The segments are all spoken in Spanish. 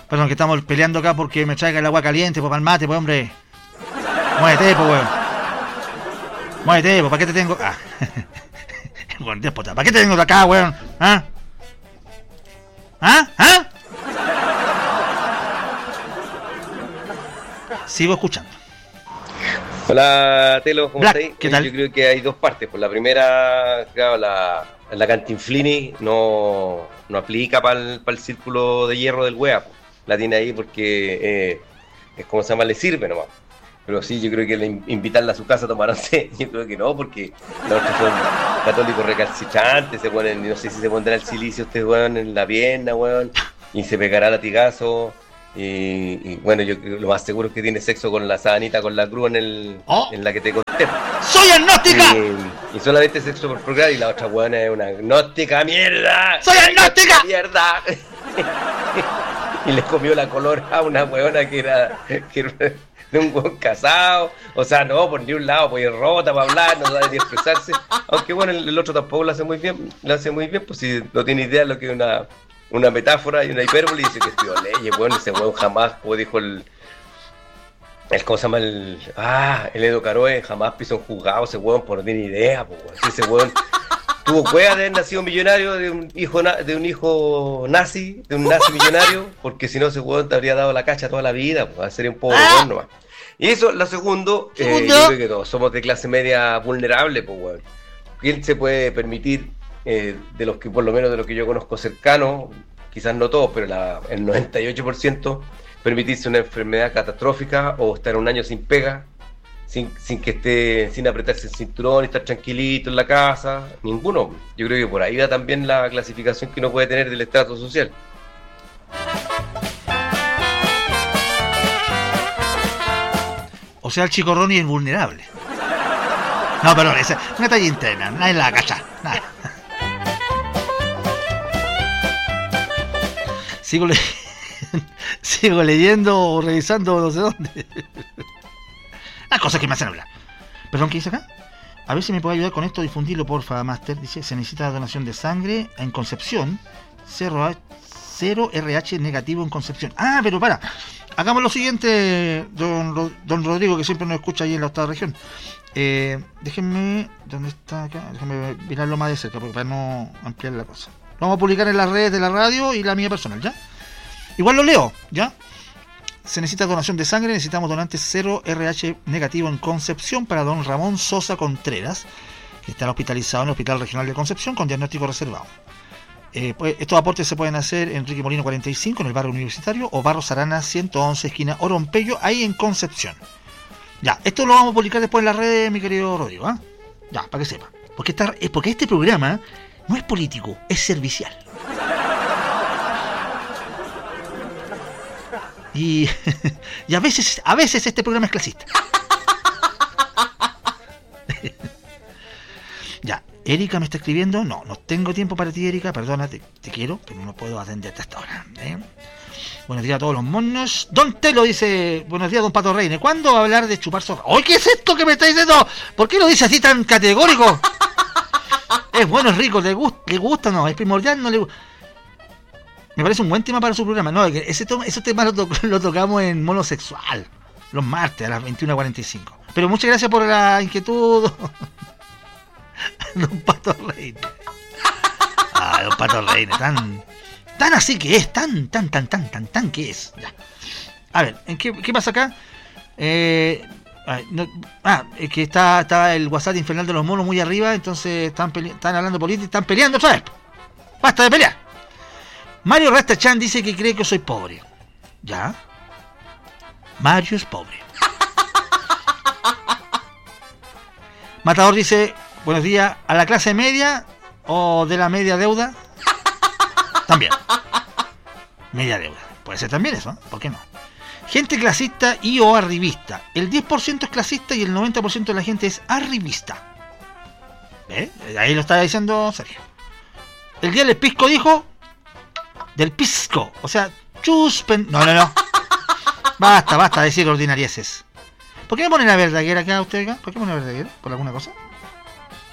Perdón, que estamos peleando acá porque me traiga el agua caliente, pues, para el mate, pues, hombre. Muévete, pues, weón. Muévete, pues, ¿para qué te tengo? Ah. Bueno, déspota, ¿para qué te tengo de acá, weón? ¿Ah? ¿Ah? ¿Ah? Sigo escuchando. Hola, Telo, ¿cómo Black, estáis? ¿qué tal? Yo creo que hay dos partes. Por la primera, claro, la Cantinflini no aplica para el círculo de hierro del wea. La tiene ahí porque es como se llama, le sirve nomás. Pero sí, yo creo que invitarla a su casa a tomar once, yo creo que no, porque los otros son católicos recalcitrantes, se ponen, no sé si se pondrá el silicio este weón en la pierna, weón, y se pegará latigazo. Y bueno, yo lo más seguro es que tiene sexo con la sabanita, con la cruz en la que te conté. ¡Soy agnóstica! Y solamente sexo por procrear, y la otra weona es una agnóstica mierda. ¡Soy agnóstica! ¡Mierda! Y le comió la color a una weona que era de un weón casado. O sea, no, por ni un lado, pues rota para hablar, no sabe ni expresarse. Aunque bueno, el otro tampoco lo hace muy bien, pues si no tiene idea de lo que es una metáfora y una hipérbole, y dice que estudió leyes, bueno, ese weón jamás, como dijo el ¿cómo se llama? El Edo Caroe, jamás pisó un juzgado ese weón por no tiene idea, pues weón. Si ese weón tuvo cueva de haber nacido millonario de un hijo nazi, de un nazi millonario, porque si no ese weón te habría dado la cacha toda la vida, pues sería un pobre weón nomás. Y eso, lo segundo, yo creo que todos somos de clase media vulnerable, pues weón. ¿Quién se puede permitir, de los que, por lo menos de los que yo conozco cercanos, quizás no todos, pero el 98%, permitirse una enfermedad catastrófica o estar un año sin pega, sin que esté, sin apretarse el cinturón y estar tranquilito en la casa? Ninguno. Yo creo que por ahí va también la clasificación que uno puede tener del estrato social. O sea, el chico Ronnie es vulnerable. No, perdón, esa es una talla interna, nadie la cacha, nada. Sigo leyendo o revisando no sé dónde. Las cosas que me hacen hablar. Perdón, ¿qué dice acá? A ver si me puede ayudar con esto, difundirlo, porfa, Master. Dice, se necesita donación de sangre en Concepción. 0 RH negativo en Concepción. Ah, pero para. Hagamos lo siguiente, don Rodrigo, que siempre nos escucha ahí en la octava región. Déjenme, ¿dónde está acá? Déjenme mirarlo más de cerca, para no ampliar la cosa. Lo vamos a publicar en las redes de la radio y la mía personal, ¿ya? Igual lo leo, ¿ya? Se necesita donación de sangre, necesitamos donantes 0 RH negativo en Concepción para don Ramón Sosa Contreras, que está hospitalizado en el Hospital Regional de Concepción con diagnóstico reservado. Pues, estos aportes se pueden hacer en Enrique Molino 45 en el barrio Universitario o Barros Arana 111 esquina Orompello, ahí en Concepción. Ya, esto lo vamos a publicar después en las redes, mi querido Rodrigo, ¿eh? Ya, para que sepa. Porque este programa no es político, es servicial. Y a veces este programa es clasista. Ya, Erika me está escribiendo. No tengo tiempo para ti, Erika. Perdona, te quiero, pero no puedo atenderte hasta ahora. Buenos días a todos los monos. Don Telo dice, buenos días, don Pato Reine. ¿Cuándo va a hablar de chupar zorra? ¡Ay, qué es esto que me está diciendo! ¿Por qué lo dice así tan categórico? Es bueno, es rico, le gusta, no, es primordial, no le gusta. Me parece un buen tema para su programa. No, ese tema lo tocamos en Monosexual, los martes a las 21:45. Pero muchas gracias por la inquietud, don Pato Reine. Don Pato Reine, tan así que es, tan que es. Ya. A ver, ¿qué pasa acá? Es que está el WhatsApp infernal de los monos muy arriba, entonces están hablando de política, están peleando otra vez. Basta de pelear. Mario Rastachan dice que cree que soy pobre. ¿Ya? Mario es pobre. Matador dice, buenos días, ¿a la clase media o de la media deuda? También. Media deuda. Puede ser también eso, ¿eh? ¿Por qué no? Gente clasista y o arribista. El 10% es clasista y el 90% de la gente es arribista. ¿Ve? Ahí lo está diciendo Sergio. El día del pisco dijo... Del pisco. O sea, No. Basta decir ordinarieces. ¿Por qué me ponen a Verdaguer acá usted acá? ¿Por qué me ponen a Verdaguer? ¿Por alguna cosa?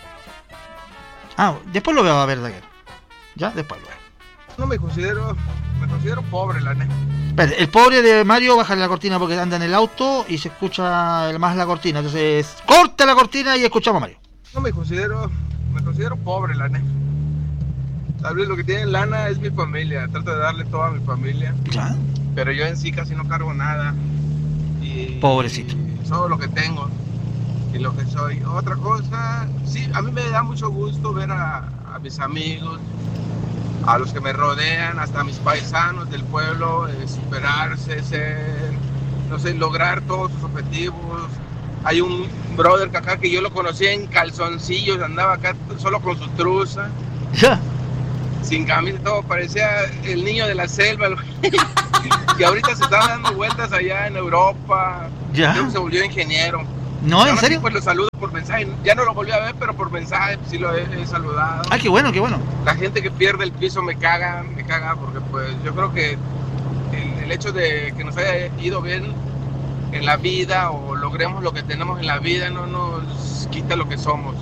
Después lo veo a Verdaguer. Ya, después lo veo. No me considero Me considero pobre, la neta. Espérate, el pobre de Mario baja la cortina porque anda en el auto y se escucha más la cortina. Entonces, corta la cortina y escuchamos a Mario. No me considero pobre, la neta. Tal vez lo que tiene lana es mi familia. Trato de darle todo a mi familia. ¿Ya? Pero yo en sí casi no cargo nada. Y Pobrecito. solo lo que tengo y lo que soy. Otra cosa, sí, a mí me da mucho gusto ver a mis amigos, a los que me rodean, hasta a mis paisanos del pueblo, superarse, no sé, lograr todos sus objetivos. Hay un brother acá que yo lo conocí en calzoncillos, andaba acá solo con su truza, ¿Ya? sin camisa, todo, parecía el niño de la selva, que ahorita se está dando vueltas allá en Europa. ¿Ya? Creo que se volvió ingeniero. ¿No? ¿En Ahora serio? sí, pues lo saludo por mensaje. Ya no lo volví a ver, pero por mensaje sí lo he saludado. Ah, qué bueno, qué bueno. La gente que pierde el piso me caga, porque pues yo creo que el hecho de que nos haya ido bien en la vida o logremos lo que tenemos en la vida no nos quita lo que somos.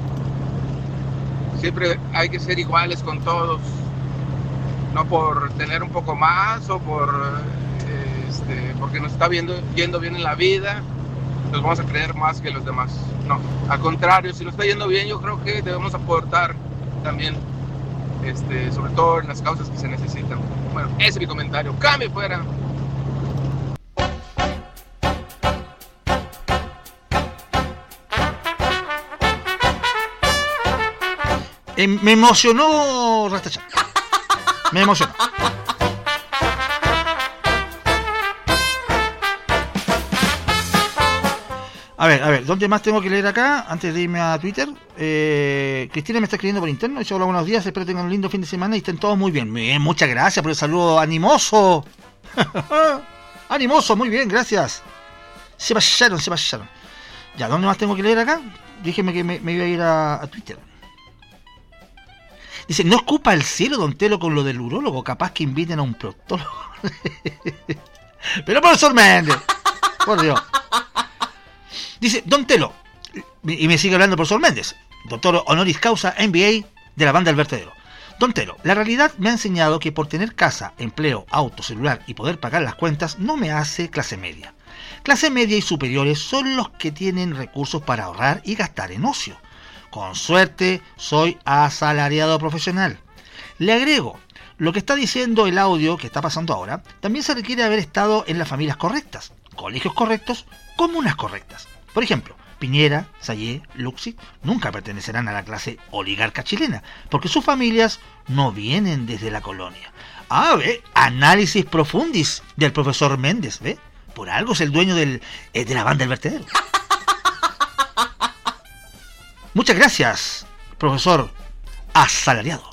Siempre hay que ser iguales con todos, no por tener un poco más o porque nos está yendo bien en la vida, nos vamos a creer más que los demás. No, al contrario, si nos está yendo bien, yo creo que debemos aportar también, sobre todo en las causas que se necesitan. Bueno, ese es mi comentario. ¡Cambio fuera! Me emocionó Rastachan. Me emocionó. A ver, ¿dónde más tengo que leer acá? Antes de irme a Twitter. Cristina me está escribiendo por interno. Dice: hola, buenos días, espero tengan un lindo fin de semana y estén todos muy bien. Bien, muchas gracias por el saludo animoso. Animoso, muy bien, gracias. Se pasaron. Ya, ¿dónde más tengo que leer acá? Dígeme que me iba a ir a Twitter. Dice: no escupa el cielo, don Telo, con lo del urólogo. Capaz que inviten a un proctólogo. Pero profesor Méndez, por Dios. Dice: don Telo, y me sigue hablando el profesor Méndez, doctor honoris causa MBA de la banda El Vertedero. Don Telo, la realidad me ha enseñado que por tener casa, empleo, auto, celular y poder pagar las cuentas no me hace clase media. Clase media y superiores son los que tienen recursos para ahorrar y gastar en ocio. Con suerte, soy asalariado profesional. Le agrego, lo que está diciendo el audio que está pasando ahora, también se requiere haber estado en las familias correctas, colegios correctos, comunas correctas. Por ejemplo, Piñera, Sayé, Luxi nunca pertenecerán a la clase oligarca chilena, porque sus familias no vienen desde la colonia. Ah, ve, análisis profundis del profesor Méndez, ve. Por algo es el dueño de la banda El Vertedero. Muchas gracias, profesor asalariado.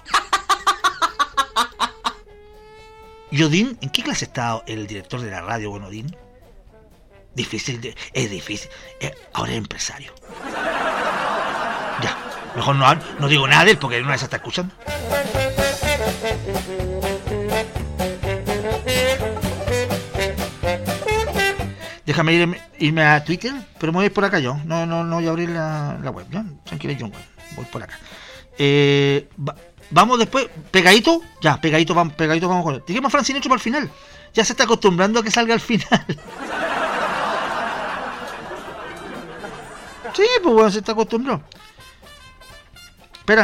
¿Y Odín? ¿En qué clase está el director de la radio, bueno, Odín? Es difícil. Ahora es empresario. Ya, mejor no digo nada de él porque una vez se está escuchando. Déjame irme a Twitter, pero me voy por acá yo. No voy a abrir la web, ¿ya? Tranquilo, yo voy por acá. Vamos después, pegadito, ya, pegadito vamos con. Dejemos a Francine hecho para el final. Ya se está acostumbrando a que salga al final. Sí, pues bueno, se está acostumbrado. Espera,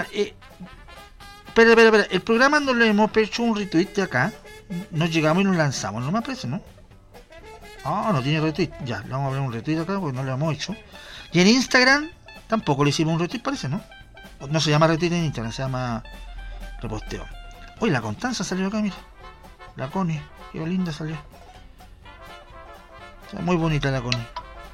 el programa no le hemos hecho un retweet de acá. Nos llegamos y nos lanzamos, no me parece, ¿no? Ah, no tiene retweet. Ya, le vamos a ver un retweet acá porque no lo hemos hecho. Y en Instagram tampoco le hicimos un retweet, parece, ¿no? No se llama retweet en Instagram, se llama reposteo. Uy, la Constanza salió acá, mira. La Connie, qué linda salió. Está muy bonita la Connie.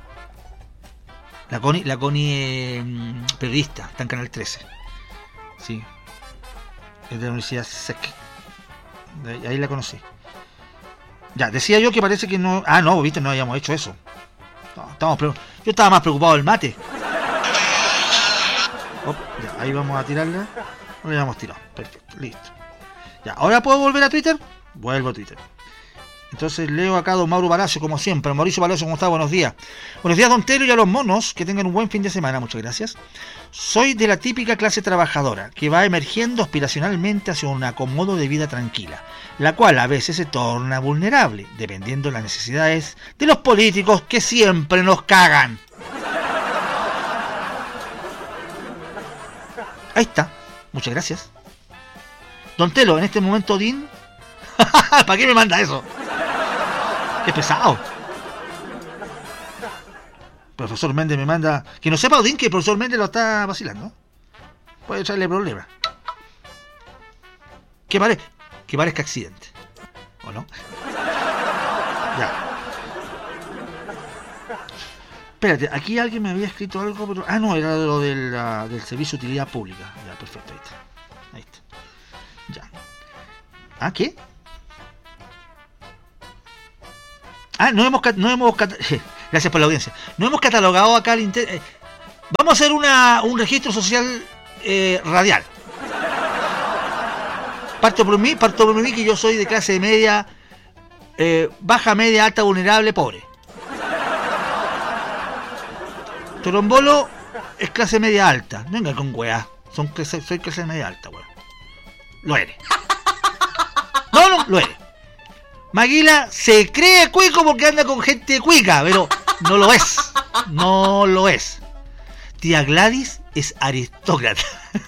La Connie periodista, está en Canal 13. Sí. Es de la Universidad SEC. Ahí la conocí. Ya, decía yo que parece que no... Ah, no, viste, no habíamos hecho eso. No, yo estaba más preocupado del mate. Ya, ahí vamos a tirarla. No le habíamos tirado. Perfecto, listo. Ya, ¿ahora puedo volver a Twitter? Vuelvo a Twitter. Entonces leo acá a don Mauro Palacio, como siempre. Mauricio Palacio, ¿cómo está? Buenos días. Buenos días, don Telo, y a los monos, que tengan un buen fin de semana. Muchas gracias. Soy de la típica clase trabajadora, que va emergiendo aspiracionalmente hacia un acomodo de vida tranquila, la cual a veces se torna vulnerable, dependiendo de las necesidades de los políticos que siempre nos cagan. Ahí está. Muchas gracias. Don Telo, en este momento Odín... ¿Para qué me manda eso? ¡Qué pesado! Profesor Méndez me manda... Que no sepa Odín que el profesor Méndez lo está vacilando. Puede traerle problemas. Que parezca accidente. ¿O no? Ya. Espérate, aquí alguien me había escrito algo, pero... Ah, no, era lo del servicio de utilidad pública. Ya, perfecto, ahí está. Ya. ¿Ah, qué? Ah, gracias por la audiencia. No hemos catalogado acá el vamos a hacer un registro social radial. Parto por mí que yo soy de clase media, baja, media, alta, vulnerable, pobre. Torombolo es clase media alta. No venga con weá. Soy clase media alta, weá. Lo eres. No, lo eres. Maguila se cree cuico porque anda con gente cuica, pero no lo es. No lo es. Tía Gladys es aristócrata.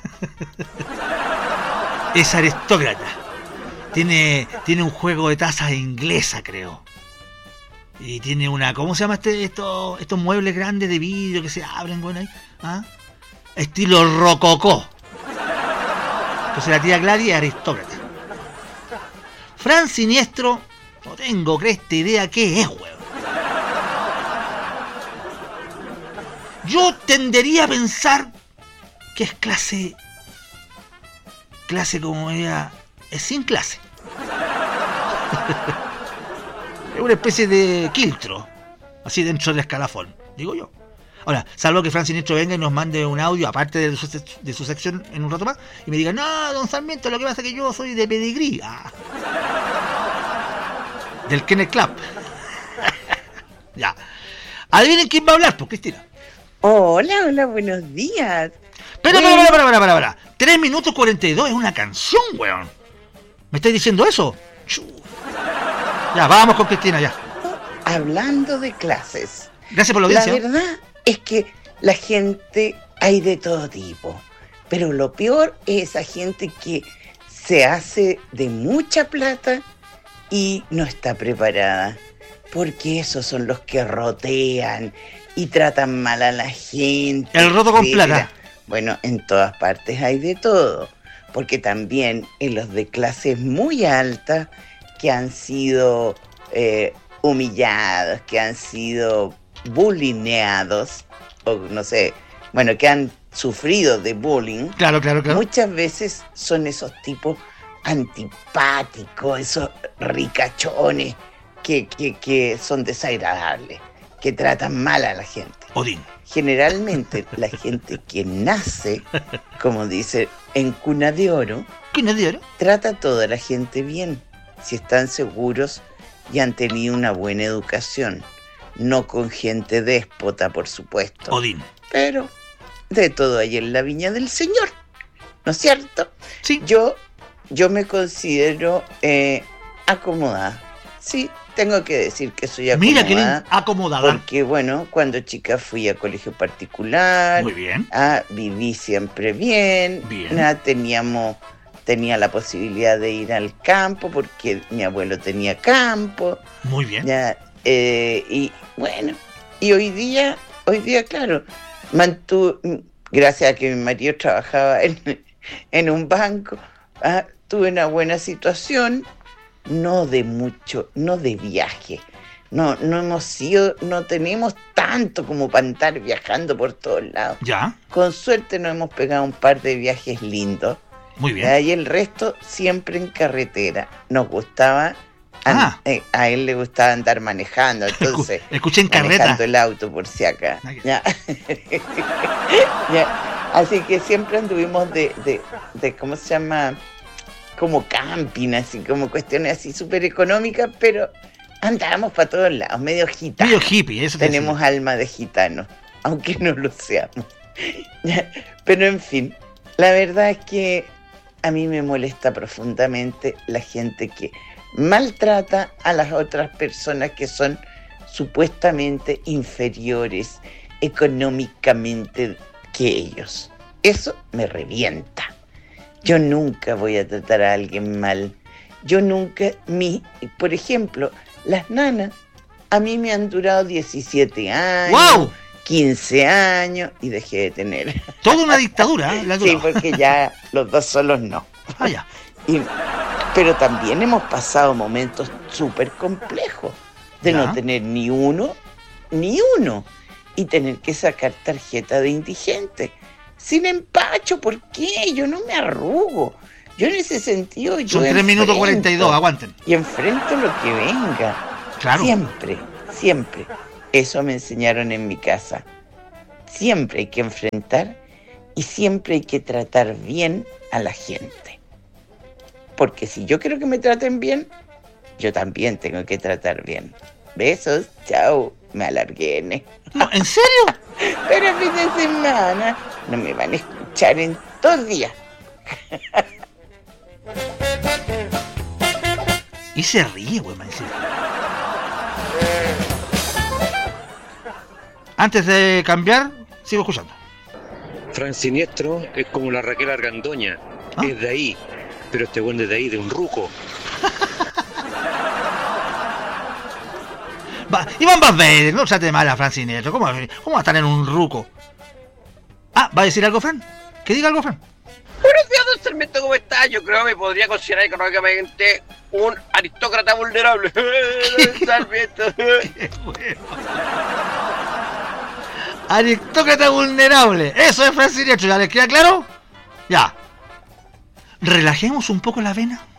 Es aristócrata. Tiene un juego de tazas inglesa, creo. Y tiene una... ¿Cómo se llama estos muebles grandes de vidrio que se abren, bueno, ahí? ¿Ah? Estilo rococó. Entonces la tía Gladys es aristócrata. Fran Siniestro... No tengo cresta idea qué es, weón. Yo tendería a pensar que es clase como ella, es sin clase. Es una especie de quiltro, así dentro del escalafón, digo yo. Ahora, salvo que Fran Siniestro venga y nos mande un audio, aparte de su sección en un rato más, y me diga, no, don Sarmiento, lo que pasa es que yo soy de pedigrí. Del Kenneth Club. Ya. Adivinen quién va a hablar, pues, Cristina. Hola, buenos días. Para. 3 minutos 42 es una canción, weón. ¿Me estáis diciendo eso? Ya, vamos con Cristina, ya. Hablando de clases. Gracias por la audiencia. La verdad es que la gente hay de todo tipo. Pero lo peor es esa gente que se hace de mucha plata y no está preparada, porque esos son los que rotean y tratan mal a la gente. El roto con plata. Bueno, en todas partes hay de todo, porque también en los de clases muy altas que han sido humillados, que han sido bullyingados, o no sé, bueno, que han sufrido de bullying. Claro. Muchas veces son esos tipos antipáticos, esos ricachones que son desagradables, que tratan mal a la gente. Odín. Generalmente la gente que nace, como dice, en cuna de oro, trata a toda la gente bien, si están seguros y han tenido una buena educación, no con gente déspota, por supuesto. Odín. Pero de todo hay en la viña del Señor, ¿no es cierto? Sí. Yo me considero acomodada. Sí, tengo que decir que soy acomodada. Mira que acomodada. Porque, bueno, cuando chica fui a colegio particular. Muy bien. Viví siempre bien. Tenía la posibilidad de ir al campo porque mi abuelo tenía campo. Muy bien. Y bueno, y hoy día, claro, gracias a que mi marido trabajaba en un banco, tuve una buena situación, no de viaje. No tenemos tanto como para andar viajando por todos lados. Ya. Con suerte nos hemos pegado un par de viajes lindos. Muy bien. Y el resto siempre en carretera. Nos gustaba, a él le gustaba andar manejando, entonces escuché en carreta. Manejando el auto por si acá. Ya. Ya. Así que siempre anduvimos de ¿cómo se llama? Como camping, así como cuestiones así súper económicas, pero Andábamos para todos lados, medio gitanos. Medio hippie, eso te Tenemos decía. alma de gitanos, aunque no lo seamos. Pero en fin, la verdad es que a mí me molesta profundamente la gente que maltrata a las otras personas que son supuestamente inferiores económicamente que ellos. Eso me revienta. Yo nunca voy a tratar a alguien mal. Yo nunca, por ejemplo, las nanas a mí me han durado 17 años, ¡Wow! 15 años y dejé de tener. Toda una dictadura, ¿eh? La Sí, dura. porque ya los dos solos no. Ah, ya. Pero también hemos pasado momentos súper complejos de Ya. no tener ni uno, y tener que sacar tarjeta de indigente. Sin empacho, ¿por qué? Yo no me arrugo. Yo en ese sentido, yo Son 3 minutos enfrento 42, aguanten. y enfrento lo que venga. Claro. Siempre, siempre. Eso me enseñaron en mi casa. Siempre hay que enfrentar y siempre hay que tratar bien a la gente. Porque si yo quiero que me traten bien, yo también tengo que tratar bien. Besos, chao. Me alargué, ¿eh? No, ¿en serio? Pero el fin de semana no me van a escuchar en 2 días. Y se ríe, güey, man. Antes de cambiar, sigo escuchando. Fran Siniestro es como la Raquel Argandoña, ¿Ah? es de ahí, pero este buen es de ahí, de un ruco. Iván Valverde, no trate mal a Fran Siniestro. ¿Cómo va a estar en un ruco? Ah, ¿va a decir algo, Fran? ¿Que diga algo, Fran? Buenos días, don Sarmiento, ¿cómo está? Yo creo que me podría considerar económicamente un aristócrata vulnerable. Don Sarmiento. ¡Qué bueno! Aristócrata vulnerable. Eso es Fran Siniestro, ¿ya les queda claro? Ya. Relajemos un poco la vena.